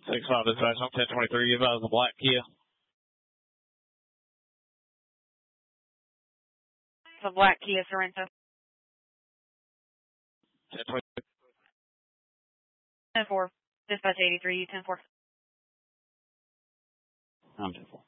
6-5 dispatch on 1023. You advise the black Kia. The black Kia Sorento. 1023. 10-4. Dispatch 83, 10-4. I'm 10-4.